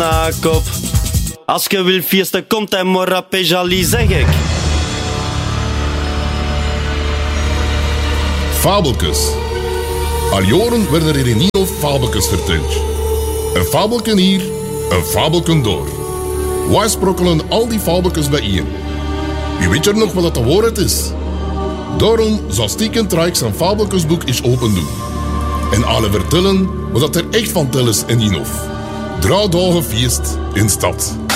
kop. Als je wil feesten, komt hij maar rap en jali, zeg ik. Fabeltjes. Al jaren werden er in Nienhof fabeltjes verteld. Een fabelken hier, een fabelken door. Wij sprokkelen al die fabeltjes bijeen. U weet er nog wat de waarheid is? Daarom zal Stieken Trijk zijn fabeltjesboek eens open doen. En alle vertellen wat er echt van tel is in Nienhof. 3 dagen feest in stad.